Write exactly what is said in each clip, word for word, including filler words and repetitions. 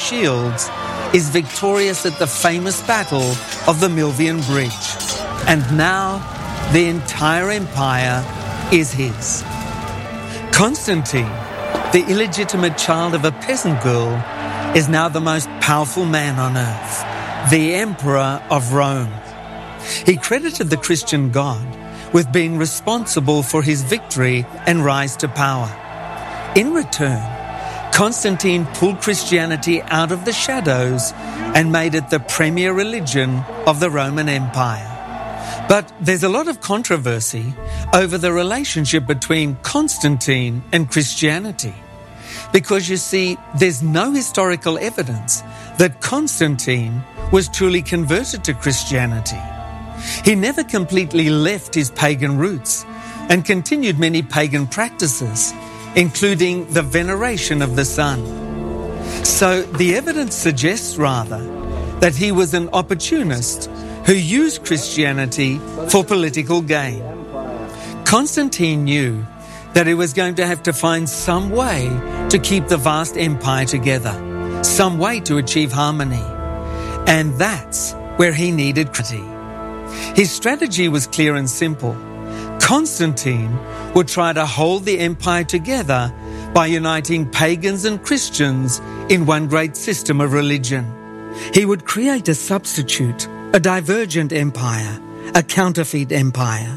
shields, is victorious at the famous battle of the Milvian Bridge. And now the entire empire is his. Constantine, the illegitimate child of a peasant girl, is now the most powerful man on earth, the Emperor of Rome. He credited the Christian God with being responsible for his victory and rise to power. In return, Constantine pulled Christianity out of the shadows and made it the premier religion of the Roman Empire. But there's a lot of controversy over the relationship between Constantine and Christianity. Because you see, there's no historical evidence that Constantine was truly converted to Christianity. He never completely left his pagan roots and continued many pagan practices, including the veneration of the sun. So the evidence suggests rather that he was an opportunist who used Christianity for political gain. Constantine knew that he was going to have to find some way to keep the vast empire together, some way to achieve harmony. And that's where he needed critique. His strategy was clear and simple. Constantine would try to hold the empire together by uniting pagans and Christians in one great system of religion. He would create a substitute, a divergent empire, a counterfeit empire.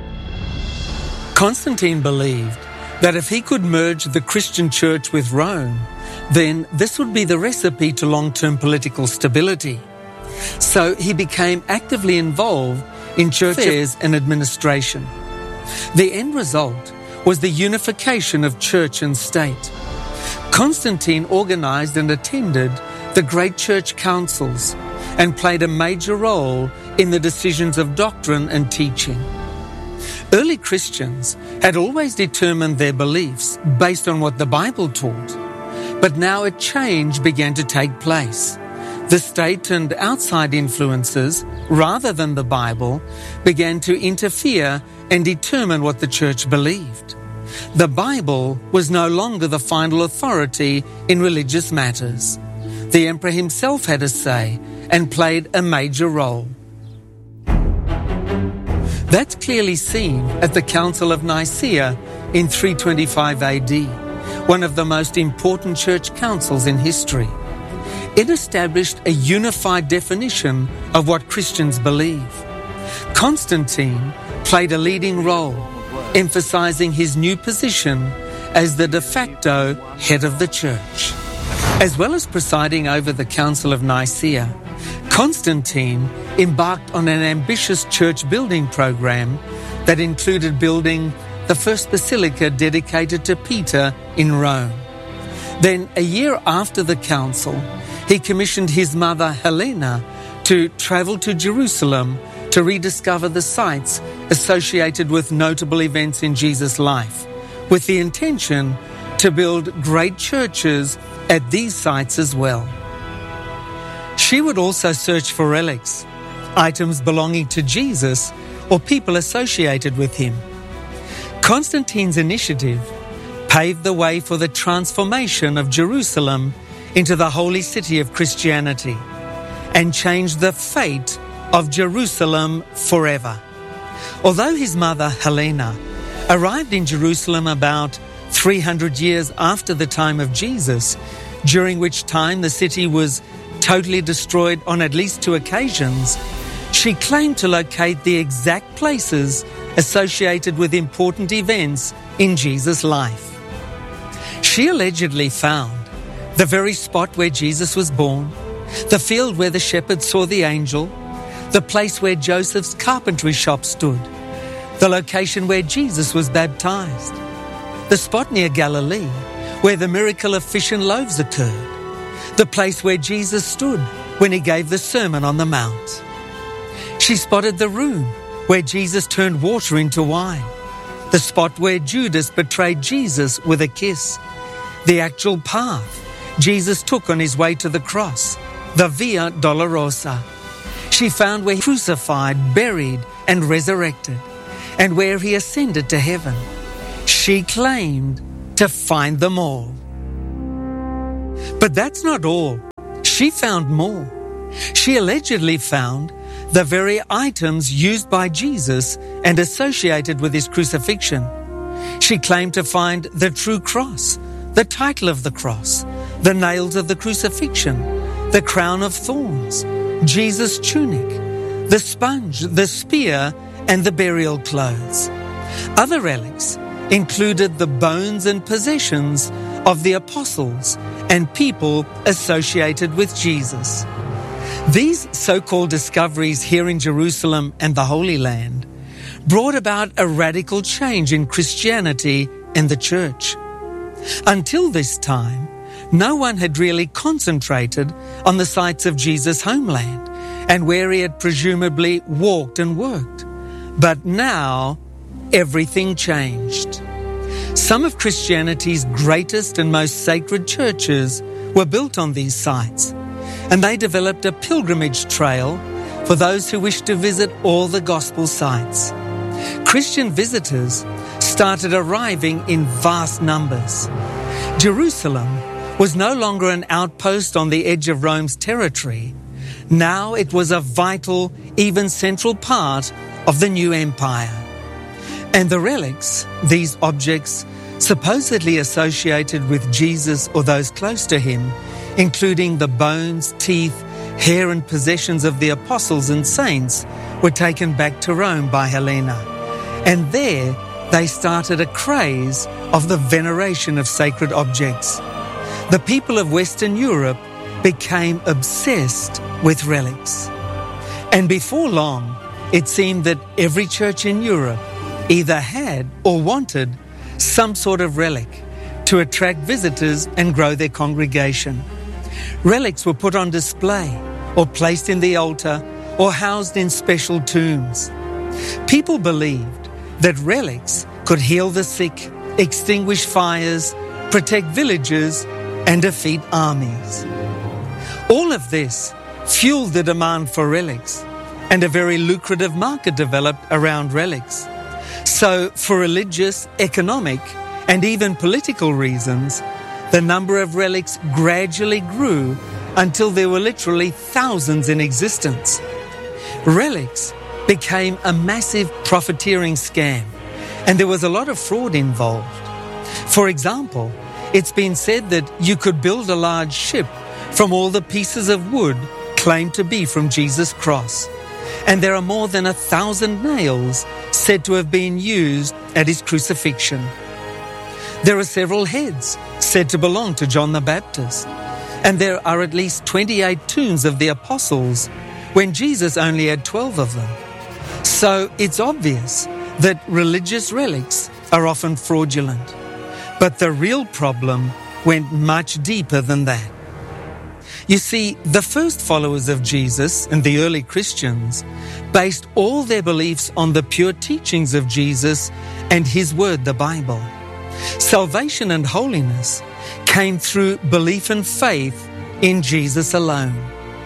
Constantine believed that if he could merge the Christian church with Rome, then this would be the recipe to long-term political stability. So he became actively involved in church affairs and administration. The end result was the unification of church and state. Constantine organized and attended the great church councils and played a major role in the decisions of doctrine and teaching. Early Christians had always determined their beliefs based on what the Bible taught, but now a change began to take place. The state and outside influences, rather than the Bible, began to interfere and determine what the church believed. The Bible was no longer the final authority in religious matters. The emperor himself had a say and played a major role. That's clearly seen at the Council of Nicaea in three twenty-five A D, one of the most important church councils in history. It established a unified definition of what Christians believe. Constantine played a leading role, emphasizing his new position as the de facto head of the church. As well as presiding over the Council of Nicaea, Constantine embarked on an ambitious church building program that included building the first basilica dedicated to Peter in Rome. Then, a year after the council, he commissioned his mother Helena to travel to Jerusalem to rediscover the sites associated with notable events in Jesus' life, with the intention to build great churches at these sites as well. She would also search for relics, items belonging to Jesus or people associated with him. Constantine's initiative paved the way for the transformation of Jerusalem into the holy city of Christianity and changed the fate of Jerusalem forever. Although his mother Helena arrived in Jerusalem about three hundred years after the time of Jesus, during which time the city was totally destroyed on at least two occasions, she claimed to locate the exact places associated with important events in Jesus' life. She allegedly found the very spot where Jesus was born, the field where the shepherds saw the angel, the place where Joseph's carpentry shop stood, the location where Jesus was baptized, the spot near Galilee where the miracle of fish and loaves occurred, the place where Jesus stood when he gave the Sermon on the Mount. She spotted the room where Jesus turned water into wine, the spot where Judas betrayed Jesus with a kiss, the actual path Jesus took on his way to the cross, the Via Dolorosa. She found where he crucified, buried, and resurrected, and where he ascended to heaven. She claimed to find them all. But that's not all. she found more. She allegedly found the very items used by Jesus and associated with his crucifixion. She claimed to find the true cross, the title of the cross, the nails of the crucifixion, the crown of thorns, Jesus' tunic, the sponge, the spear, and the burial clothes. Other relics included the bones and possessions of the apostles and people associated with Jesus. These so-called discoveries here in Jerusalem and the Holy Land brought about a radical change in Christianity and the church. Until this time, no one had really concentrated on the sites of Jesus' homeland and where he had presumably walked and worked. But now, everything changed. Some of Christianity's greatest and most sacred churches were built on these sites, and they developed a pilgrimage trail for those who wished to visit all the gospel sites. Christian visitors started arriving in vast numbers. Jerusalem was no longer an outpost on the edge of Rome's territory. Now it was a vital, even central part of the new empire. And the relics, these objects supposedly associated with Jesus or those close to him, including the bones, teeth, hair and possessions of the apostles and saints, were taken back to Rome by Helena. And there they started a craze of the veneration of sacred objects. The people of Western Europe became obsessed with relics. And before long, it seemed that every church in Europe either had or wanted some sort of relic to attract visitors and grow their congregation. Relics were put on display or placed in the altar or housed in special tombs. People believed that relics could heal the sick, extinguish fires, protect villages, and defeat armies. All of this fueled the demand for relics, and a very lucrative market developed around relics. So, for religious, economic, and even political reasons, the number of relics gradually grew until there were literally thousands in existence. Relics became a massive profiteering scam, and there was a lot of fraud involved. For example, it's been said that you could build a large ship from all the pieces of wood claimed to be from Jesus' cross, and there are more than a thousand nails said to have been used at his crucifixion. There are several heads said to belong to John the Baptist, and there are at least twenty-eight tombs of the apostles when Jesus only had twelve of them. So it's obvious that religious relics are often fraudulent. But the real problem went much deeper than that. You see, the first followers of Jesus and the early Christians based all their beliefs on the pure teachings of Jesus and his word, the Bible. Salvation and holiness came through belief and faith in Jesus alone.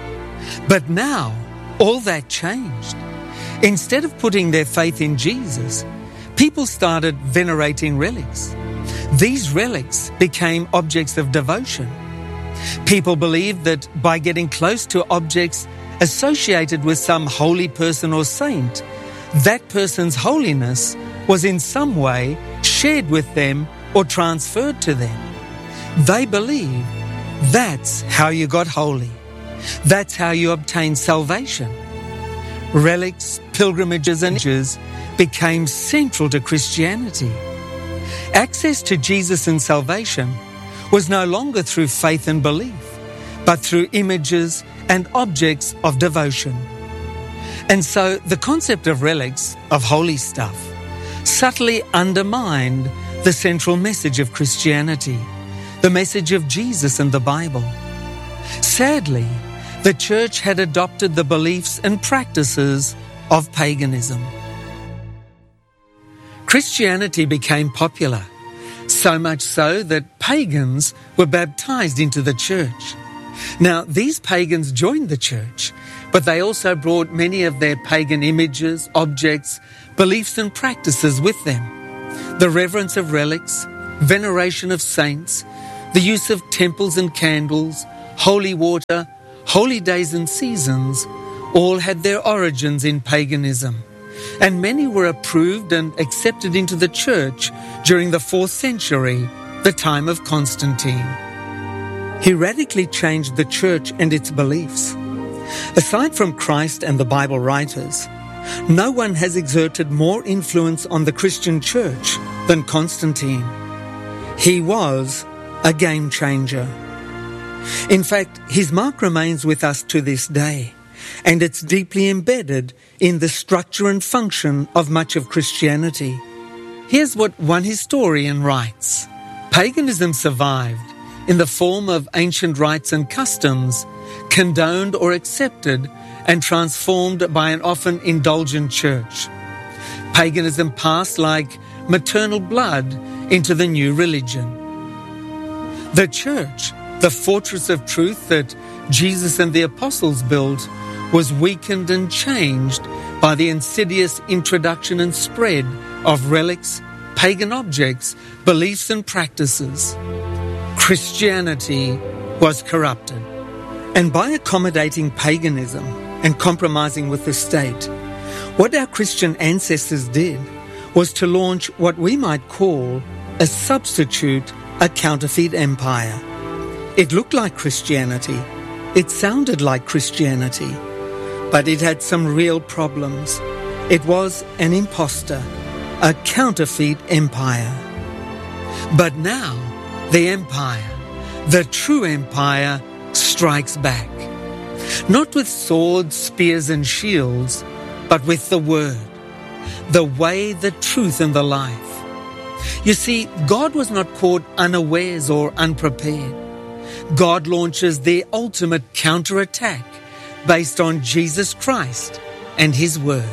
But now, all that changed. Instead of putting their faith in Jesus, people started venerating relics. These relics became objects of devotion. People believed that by getting close to objects associated with some holy person or saint, that person's holiness was in some way shared with them or transferred to them. They believed that's how you got holy. That's how you obtained salvation. Relics, pilgrimages, and images became central to Christianity. Access to Jesus and salvation was no longer through faith and belief, but through images and objects of devotion. And so the concept of relics, of holy stuff, subtly undermined the central message of Christianity, the message of Jesus and the Bible. Sadly, the church had adopted the beliefs and practices of paganism. Christianity became popular, so much so that pagans were baptized into the church. Now, these pagans joined the church, but they also brought many of their pagan images, objects, beliefs and practices with them. The reverence of relics, veneration of saints, the use of temples and candles, holy water, holy days and seasons all had their origins in paganism, and many were approved and accepted into the church during the fourth century, the time of Constantine. He radically changed the church and its beliefs. Aside from Christ and the Bible writers, no one has exerted more influence on the Christian church than Constantine. He was a game changer. In fact, his mark remains with us to this day, and it's deeply embedded in the structure and function of much of Christianity. Here's what one historian writes. Paganism survived in the form of ancient rites and customs, condoned or accepted and transformed by an often indulgent church. Paganism passed like maternal blood into the new religion. The church, the fortress of truth that Jesus and the apostles built, was weakened and changed by the insidious introduction and spread of relics, pagan objects, beliefs and practices. Christianity was corrupted. And by accommodating paganism and compromising with the state, what our Christian ancestors did was to launch what we might call a substitute, a counterfeit empire. It looked like Christianity. It sounded like Christianity. But it had some real problems. It was an imposter, a counterfeit empire. But now, the empire, the true empire, strikes back. Not with swords, spears and shields, but with the Word, the way, the truth and the life. You see, God was not caught unawares or unprepared. God launches the ultimate counterattack based on Jesus Christ and His Word.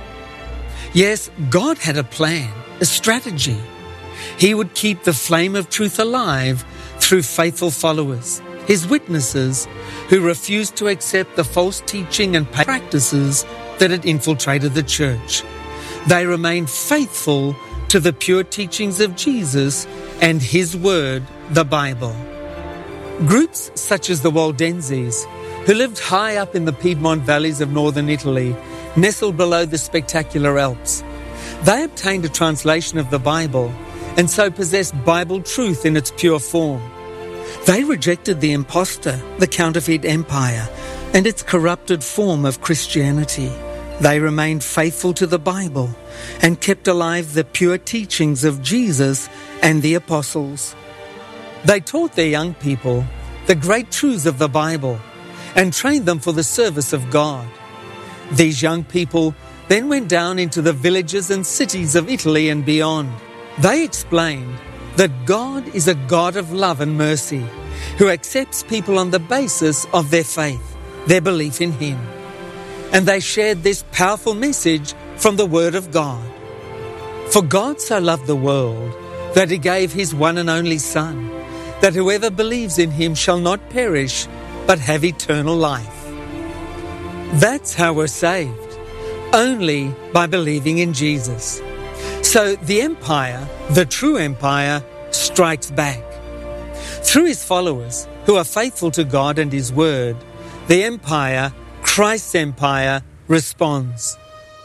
Yes, God had a plan, a strategy. He would keep the flame of truth alive through faithful followers, His witnesses, who refused to accept the false teaching and practices that had infiltrated the church. They remained faithful to the pure teachings of Jesus and His Word, the Bible. Groups such as the Waldenses, who lived high up in the Piedmont valleys of northern Italy, nestled below the spectacular Alps. They obtained a translation of the Bible and so possessed Bible truth in its pure form. They rejected the impostor, the counterfeit empire, and its corrupted form of Christianity. They remained faithful to the Bible and kept alive the pure teachings of Jesus and the apostles. They taught their young people the great truths of the Bible and trained them for the service of God. These young people then went down into the villages and cities of Italy and beyond. They explained that God is a God of love and mercy, who accepts people on the basis of their faith, their belief in Him. And they shared this powerful message from the Word of God. For God so loved the world that He gave His one and only Son, that whoever believes in Him shall not perish, but have eternal life. That's how we're saved, only by believing in Jesus. So the empire, the true empire, strikes back. Through His followers, who are faithful to God and His Word, the empire, Christ's empire, responds.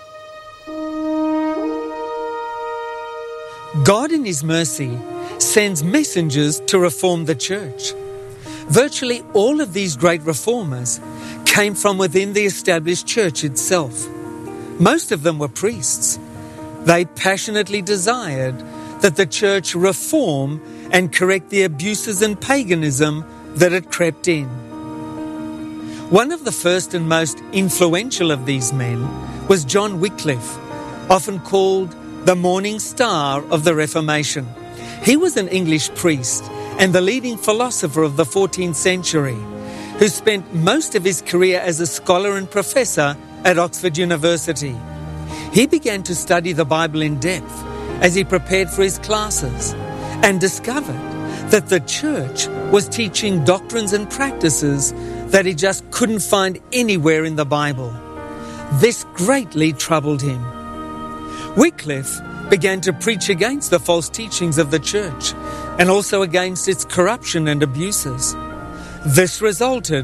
God in His mercy sends messengers to reform the church. Virtually all of these great reformers came from within the established church itself. Most of them were priests. They passionately desired that the church reform and correct the abuses and paganism that had crept in. One of the first and most influential of these men was John Wycliffe, often called the Morning Star of the Reformation. He was an English priest and the leading philosopher of the fourteenth century, who spent most of his career as a scholar and professor at Oxford University. He began to study the Bible in depth as he prepared for his classes and discovered that the church was teaching doctrines and practices that he just couldn't find anywhere in the Bible. This greatly troubled him. Wycliffe began to preach against the false teachings of the church and also against its corruption and abuses. This resulted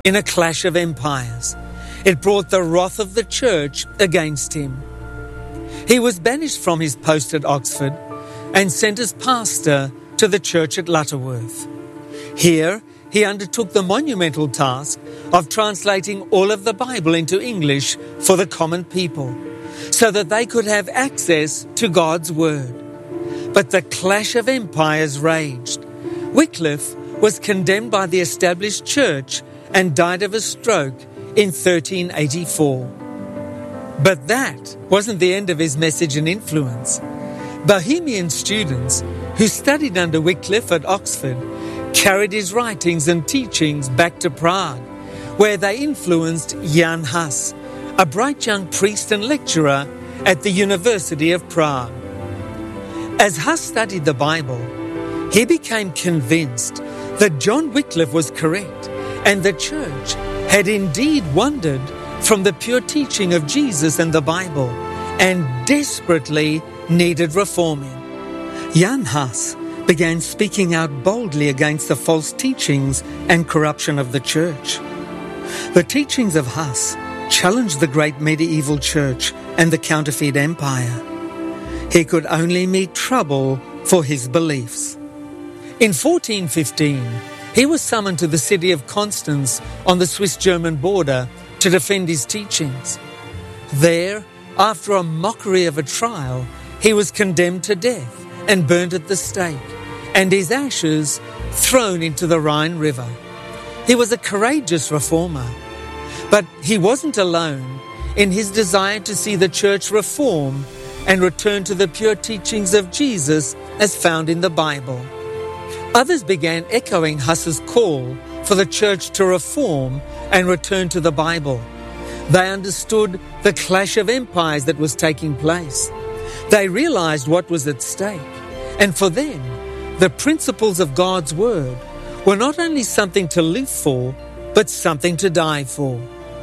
in a clash of empires. It brought the wrath of the church against him. He was banished from his post at Oxford and sent as pastor to the church at Lutterworth. Here, he undertook the monumental task of translating all of the Bible into English for the common people, so that they could have access to God's Word. But the clash of empires raged. Wycliffe was condemned by the established church and died of a stroke in thirteen eighty-four. But that wasn't the end of his message and influence. Bohemian students who studied under Wycliffe at Oxford carried his writings and teachings back to Prague, where they influenced Jan Hus, a bright young priest and lecturer at the University of Prague. As Hus studied the Bible, he became convinced that John Wycliffe was correct and the church had indeed wandered from the pure teaching of Jesus and the Bible and desperately needed reforming. Jan Hus began speaking out boldly against the false teachings and corruption of the church. The teachings of Hus challenged the great medieval church and the counterfeit empire. He could only meet trouble for his beliefs. In fourteen fifteen, he was summoned to the city of Constance on the Swiss-German border to defend his teachings. There, after a mockery of a trial, he was condemned to death and burned at the stake, and his ashes thrown into the Rhine River. He was a courageous reformer, but he wasn't alone in his desire to see the church reform and return to the pure teachings of Jesus as found in the Bible. Others began echoing Hus's call for the church to reform and return to the Bible. They understood the clash of empires that was taking place. They realized what was at stake, and for them, the principles of God's Word were not only something to live for, but something to die for.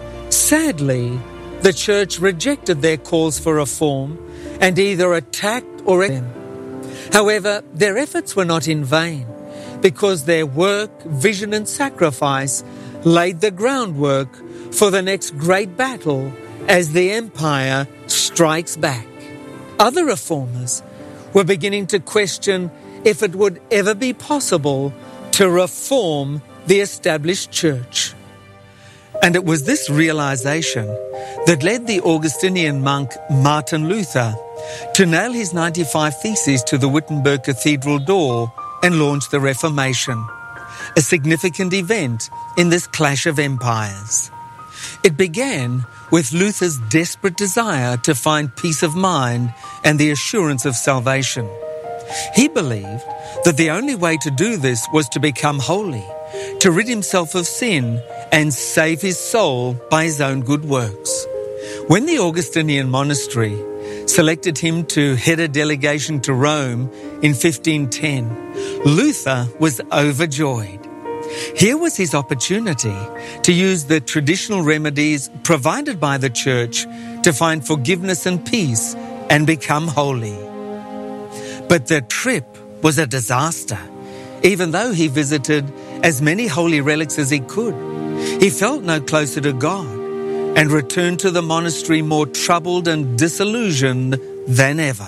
Sadly, the church rejected their calls for reform and either attacked or them. However, their efforts were not in vain, because their work, vision and sacrifice laid the groundwork for the next great battle as the empire strikes back. Other reformers were beginning to question if it would ever be possible to reform the established church. And it was this realization that led the Augustinian monk Martin Luther to nail his ninety-five Theses to the Wittenberg Cathedral door and launch the Reformation, a significant event in this clash of empires. It began with Luther's desperate desire to find peace of mind and the assurance of salvation. He believed that the only way to do this was to become holy, to rid himself of sin and save his soul by his own good works. When the Augustinian monastery selected him to head a delegation to Rome in fifteen ten, Luther was overjoyed. Here was his opportunity to use the traditional remedies provided by the church to find forgiveness and peace and become holy. But the trip was a disaster. Even though he visited as many holy relics as he could, he felt no closer to God and returned to the monastery more troubled and disillusioned than ever.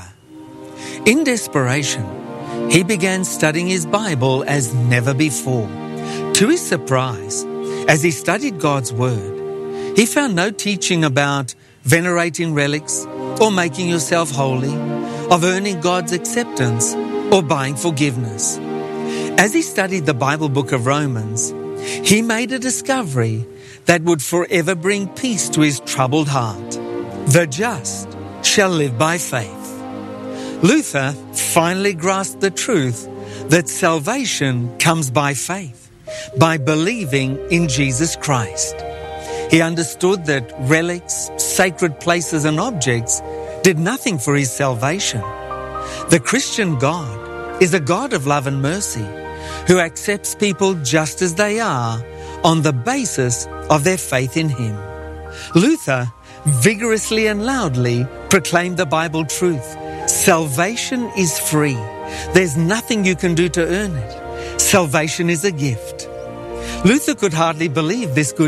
In desperation, he began studying his Bible as never before. To his surprise, as he studied God's Word, he found no teaching about venerating relics or making yourself holy, of earning God's acceptance or buying forgiveness. As he studied the Bible book of Romans, he made a discovery that would forever bring peace to his troubled heart. The just shall live by faith. Luther finally grasped the truth that salvation comes by faith, by believing in Jesus Christ. He understood that relics, sacred places and objects did nothing for his salvation. The Christian God is a God of love and mercy who accepts people just as they are on the basis of their faith in Him. Luther vigorously and loudly proclaimed the Bible truth. Salvation is free. There's nothing you can do to earn it. Salvation is a gift. Luther could hardly believe this good